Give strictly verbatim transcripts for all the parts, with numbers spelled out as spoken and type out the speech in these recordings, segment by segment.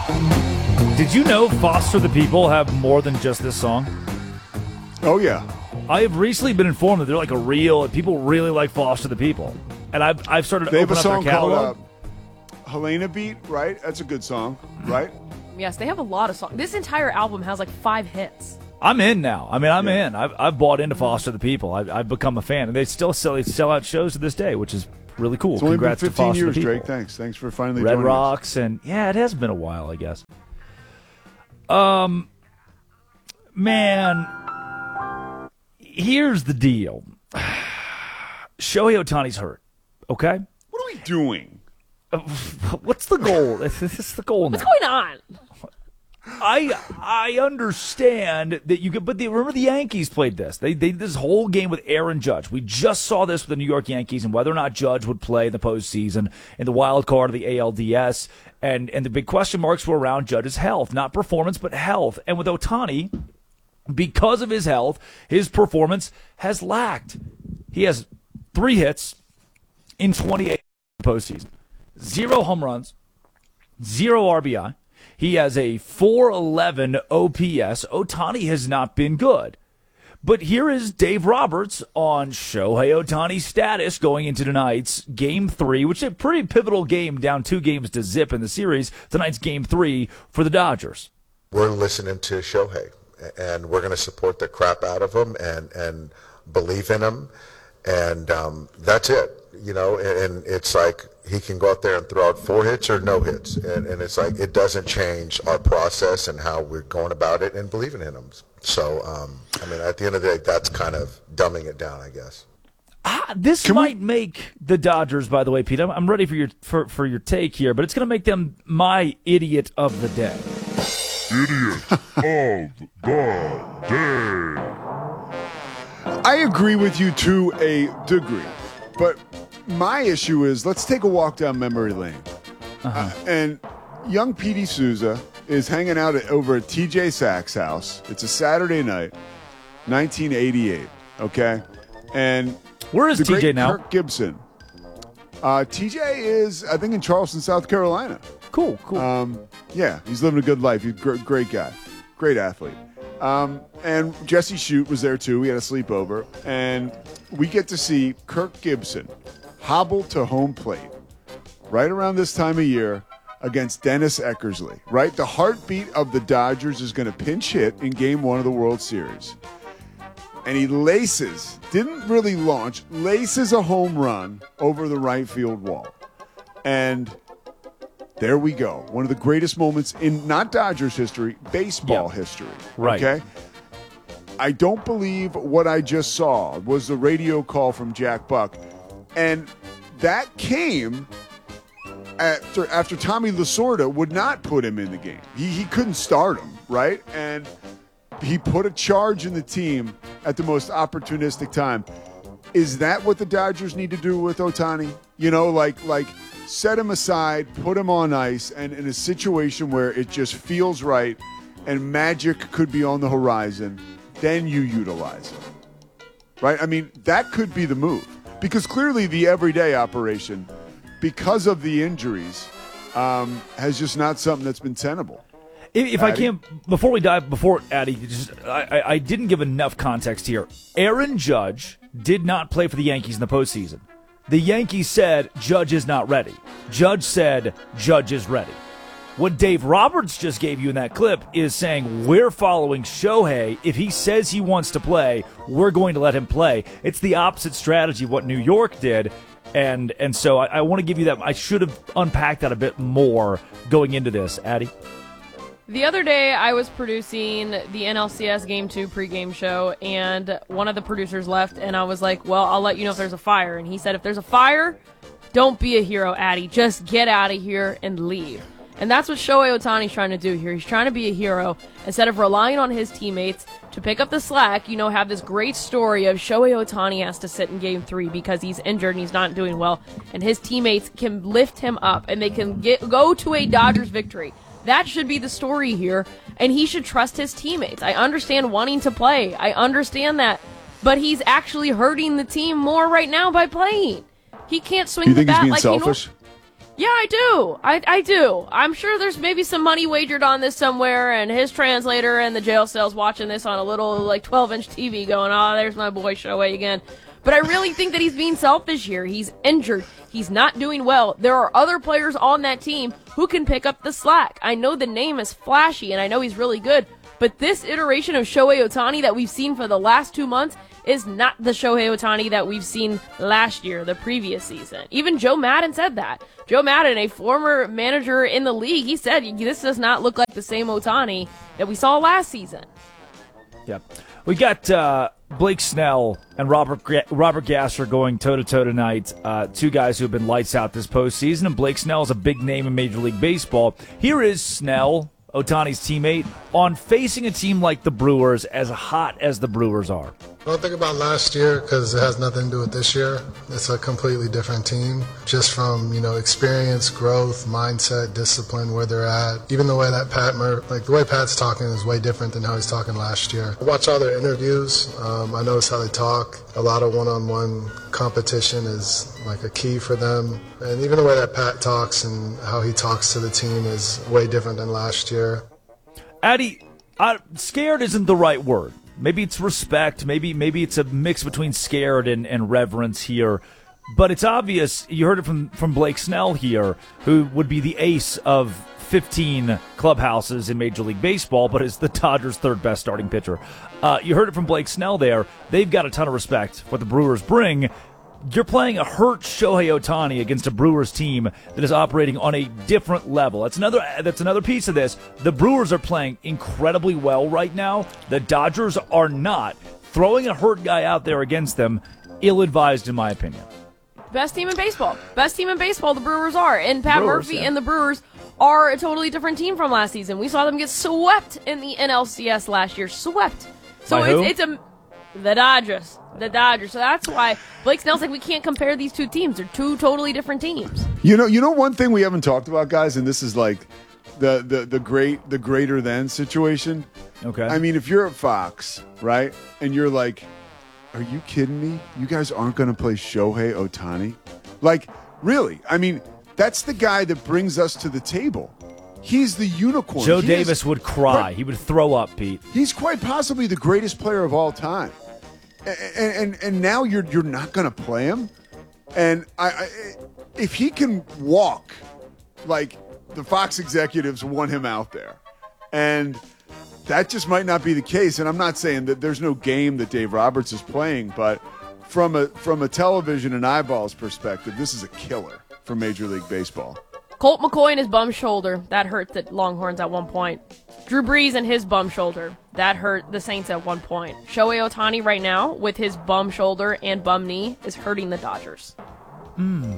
Did you know Foster the People have more than just this song? Oh, yeah. I have recently been informed that they're like a real, people really like Foster the People. And I've, I've started to They have open a up song their catalog. called uh, Helena Beat, right? That's a good song, right? Yes, they have a lot of songs. This entire album has like five hits. I'm in now. I mean, I'm Yeah. in. I've, I've bought into Foster the People. I've, I've become a fan. And they still sell, sell out shows to this day, which is really cool. It's only been Congrats to fifteen Foster years, the People. Drake. Thanks. Thanks for finally Red joining Rocks, and yeah, it has been a while, I guess. Um, man, here's the deal. Shohei Ohtani's hurt, okay? us. What are we doing? What's the goal? This is the goal What's now. going on? I I understand that you could, but the, remember the Yankees played this. They they did this whole game with Aaron Judge. We just saw this with the New York Yankees and whether or not Judge would play in the postseason in the wild card of the A L D S. And and the big question marks were around Judge's health, not performance, but health. And with Ohtani, because of his health, his performance has lacked. He has three hits in twenty-eight postseason, zero home runs, zero R B I. He has a four eleven O P S. Ohtani has not been good. But here is Dave Roberts on Shohei Ohtani's status going into tonight's Game three, which is a pretty pivotal game, down two games to zip in the series. Tonight's Game three for the Dodgers. We're listening to Shohei, and we're going to support the crap out of him and, and believe in him. And um, that's it, you know, and, and it's like he can go out there and throw out four hits or no hits. And, and it's like it doesn't change our process and how we're going about it and believing in him. So, um, I mean, at the end of the day, that's kind of dumbing it down, I guess. Ah, this Can might we- make the Dodgers, by the way, Pete. I'm, I'm ready for your for, for your take here, but it's going to make them my idiot of the day. Idiot of the day. I agree with you to a degree, but my issue is let's take a walk down memory lane. Uh, and young Petey Souza is hanging out at, over at T J Sachs' house. It's a Saturday night, nineteen eighty-eight, okay? And Where is the T J great now? Kirk Gibson. Uh, T J is, I think, in Charleston, South Carolina. Cool, cool. Um, yeah, he's living a good life. He's a gr- great guy, great athlete. Um, and Jesse Shute was there too. We had a sleepover, and we get to see Kirk Gibson hobble to home plate right around this time of year against Dennis Eckersley. Right, the heartbeat of the Dodgers is going to pinch hit in Game One of the World Series, and he laces, didn't really launch, laces a home run over the right field wall, and there we go. One of the greatest moments in not Dodgers history, baseball Yeah. history. Right. Okay. I don't believe what I just saw was the radio call from Jack Buck. And that came after, after Tommy Lasorda would not put him in the game. He, he couldn't start him, right? And he put a charge in the team at the most opportunistic time. Is that what the Dodgers need to do with Ohtani? You know, like like set him aside, put him on ice, and in a situation where it just feels right and magic could be on the horizon, then you utilize him. Right? I mean, that could be the move. Because clearly the everyday operation, because of the injuries, um, has just not something that's been tenable. If, if I Addy? can, before we dive, before Addy, just, I, I, I didn't give enough context here. Aaron Judge did not play for the Yankees in the postseason. The Yankees said Judge is not ready. Judge said Judge is ready. What Dave Roberts just gave you in that clip is saying we're following Shohei. If he says he wants to play, we're going to let him play. It's the opposite strategy of what New York did. And and so I, I want to give you that. I should have unpacked that a bit more going into this, Addy. The other day, I was producing the N L C S Game two pregame show, and one of the producers left, and I was like, well, I'll let you know if there's a fire. And he said, if there's a fire, don't be a hero, Addy. Just get out of here and leave. And that's what Shohei Ohtani's trying to do here. He's trying to be a hero. Instead of relying on his teammates to pick up the slack, you know, have this great story of Shohei Ohtani has to sit in Game three because he's injured and he's not doing well, and his teammates can lift him up, and they can get go to a Dodgers victory. That should be the story here, and he should trust his teammates. I understand wanting to play. I understand that. But he's actually hurting the team more right now by playing. He can't swing Do you the think he's bat being like selfish? he nor- Yeah, I do. I, I do. I'm sure there's maybe some money wagered on this somewhere, and his translator and the jail cell's watching this on a little, like, twelve-inch T V going, oh, there's my boy Shohei again. But I really think that he's being selfish here. He's injured. He's not doing well. There are other players on that team who can pick up the slack. I know the name is flashy, and I know he's really good, but this iteration of Shohei Ohtani that we've seen for the last two months is not the Shohei Ohtani that we've seen last year, the previous season. Even Joe Madden said that. Joe Madden, a former manager in the league, he said this does not look like the same Ohtani that we saw last season. Yep. We got uh, Blake Snell and Robert G- Robert Gasser going toe-to-toe tonight. Uh, two guys who have been lights out this postseason, and Blake Snell is a big name in Major League Baseball. Here is Snell, Ohtani's teammate, on facing a team like the Brewers, as hot as the Brewers are. Don't think about last year because it has nothing to do with this year. It's a completely different team, just from, you know, experience, growth, mindset, discipline, where they're at. Even the way that Pat, Mur- like the way Pat's talking is way different than how he's talking last year. I watch all their interviews. Um, I notice how they talk. A lot of one-on-one competition is like a key for them. And even the way that Pat talks and how he talks to the team is way different than last year. Addy, uh, scared isn't the right word. Maybe it's respect. Maybe maybe it's a mix between scared and, and reverence here. But it's obvious. You heard it from, from Blake Snell here, who would be the ace of fifteen clubhouses in Major League Baseball, but is the Dodgers' third best starting pitcher. Uh, you heard it from Blake Snell there. They've got a ton of respect for what the Brewers bring. You're playing a hurt Shohei Ohtani against a Brewers team that is operating on a different level. That's another that's another piece of this. The Brewers are playing incredibly well right now. The Dodgers are not. Throwing a hurt guy out there against them, ill-advised in my opinion. Best team in baseball. Best team in baseball, the Brewers are. And Pat Brewers, Murphy yeah. and the Brewers are a totally different team from last season. We saw them get swept in the N L C S last year. Swept. So By who? it's, it's a... The Dodgers. The Dodgers. So that's why Blake Snell's like, we can't compare these two teams. They're two totally different teams. You know, you know one thing we haven't talked about, guys, and this is like the the the great the greater than situation. Okay. I mean, if you're at Fox, right, and you're like, are you kidding me? You guys aren't going to play Shohei Ohtani? Like, really? I mean, that's the guy that brings us to the table. He's the unicorn. Joe He Davis is- would cry. He would throw up, Pete. He's quite possibly the greatest player of all time, and and, and now you're you're not going to play him. And I, I, if he can walk, like the Fox executives want him out there, and that just might not be the case. And I'm not saying that there's no game that Dave Roberts is playing, but from a from a television and eyeballs perspective, this is a killer for Major League Baseball. Colt McCoy and his bum shoulder. That hurt the Longhorns at one point. Drew Brees and his bum shoulder. That hurt the Saints at one point. Shohei Ohtani right now, with his bum shoulder and bum knee, is hurting the Dodgers. Hmm.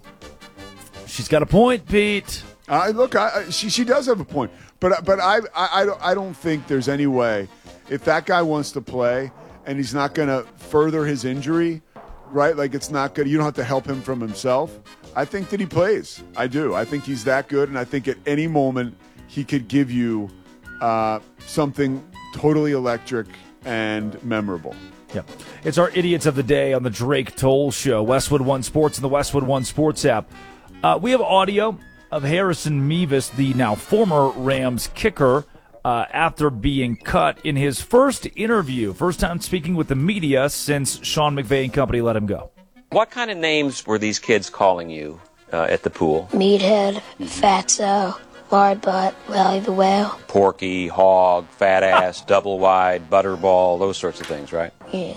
She's got a point, Pete. I look, I, I, she she does have a point, but but I, I I don't I don't think there's any way if that guy wants to play and he's not going to further his injury, right? Like it's not good. You don't have to help him from himself. I think that he plays. I do. I think he's that good, and I think at any moment he could give you uh, something totally electric and memorable. Yep. It's our Idiots of the Day on the Drake Toll Show, Westwood One Sports and the Westwood One Sports app. Uh, we have audio of Harrison Mevis, the now former Rams kicker, uh, after being cut in his first interview, first time speaking with the media since Sean McVay and company let him go. What kind of names were these kids calling you uh, at the pool? Meathead, Fatso, Lard Butt, Wally the Whale. Porky, hog, fat ass, double wide, butterball, those sorts of things, right? Yeah.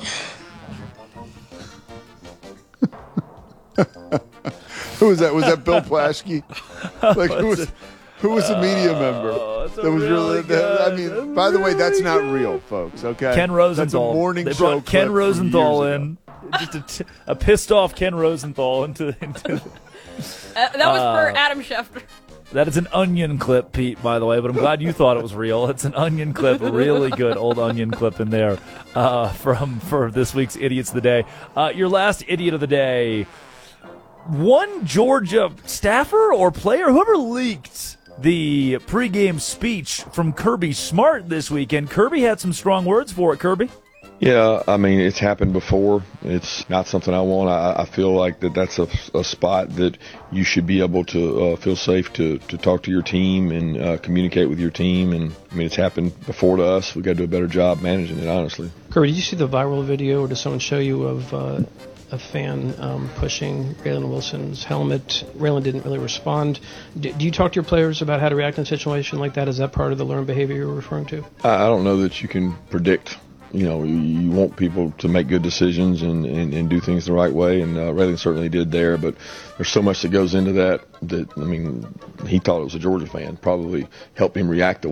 Who was that? Was that Bill Plaschke? Like who was who was a media member? Oh, that's a that was really really. That, I good- mean, that's by the way, really that's not good. real, folks. Okay, Ken Rosenthal. That's a morning they show. brought Ken clip from Rosenthal years in. Just a, t- a pissed off Ken Rosenthal into. into Uh, that was for Adam Schefter. That is an Onion clip, Pete, by the way, but I'm glad you thought it was real. It's an Onion clip, a really good old Onion clip in there uh, from for this week's Idiots of the Day. Uh, your last Idiot of the Day, one Georgia staffer or player, whoever leaked the pregame speech from Kirby Smart this weekend. Kirby had some strong words for it, Kirby. Yeah, I mean, it's happened before. It's not something I want. I, I feel like that that's a, a spot that you should be able to uh, feel safe to, to talk to your team and uh, communicate with your team. And, I mean, it's happened before to us. We've got to do a better job managing it, honestly. Kirby, did you see the viral video, or did someone show you of uh, a fan um, pushing Raylan Wilson's helmet? Raylan didn't really respond. Do, do you talk to your players about how to react in a situation like that? Is that part of the learned behavior you're referring to? I, I don't know that you can predict. You know, you, you want people to make good decisions and, and, and do things the right way, and uh, Raylan certainly did there, but there's so much that goes into that that, I mean, he thought it was a Georgia fan, probably helped him react the